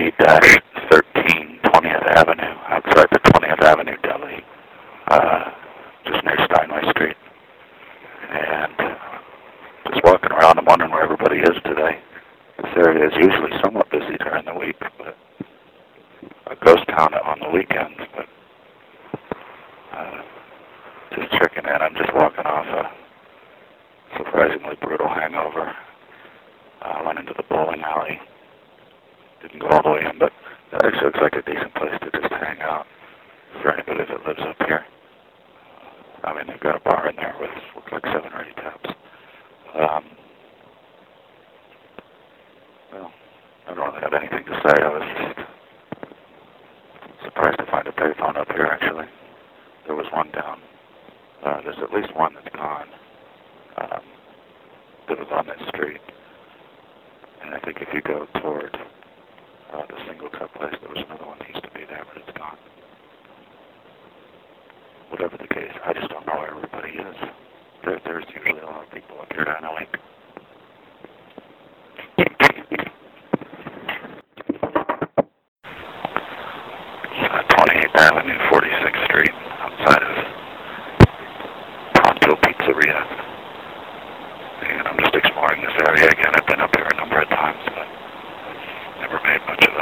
20-13 20th Avenue, outside the 20th Avenue Deli, just near Steinway Street. And just walking around, I'm wondering where everybody is today. This area is usually somewhat busy during the week, but a ghost town on the weekends. But just checking in. I'm just walking off a surprisingly brutal hangover. Went into the bowling alley. Didn't go all the way in, but it actually looks like a decent place to just hang out for anybody that lives up here. I mean, they've got a bar in there with looks like 7 or 8 taps. Well, I don't really have anything to say. I was just surprised to find a payphone up here, actually. There was one down. There's at least one that's gone. That was on this street. And I think if you go toward the single cup place, there was another one that used to be there, but it's gone. Whatever the case, I just don't know where everybody is. There's usually a lot of people up here during the week. 28th Avenue, 46th Street, outside of Pronto Pizzeria. And I'm just exploring this area again. I've been up here a number of times, but never made much of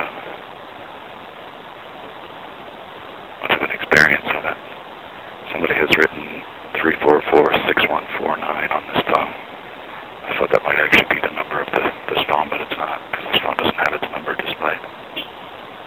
an experience of it. Somebody has written 344-6149 on this phone. I thought that might actually be the number of this phone, but it's not, because this phone doesn't have its number displayed.